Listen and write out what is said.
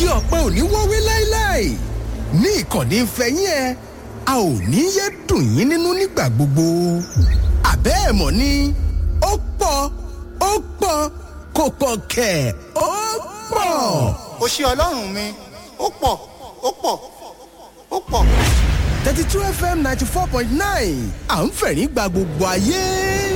igi ọ̀pẹ ò ní wọ́wé láéláé ní ìkànnì ìfẹ́yín ẹ a ò ní yé dùn yín nínú nígbà gbogbo àbẹ́ ẹ̀ mọ̀ ni ó pọ̀ kò pọ̀ kẹ̀ ó pọ̀. ó ṣe ọlọ́run mi ó pọ̀ ó pọ̀. 32 FM 94.9 à ń fẹ̀rín gba gbogbo ayé.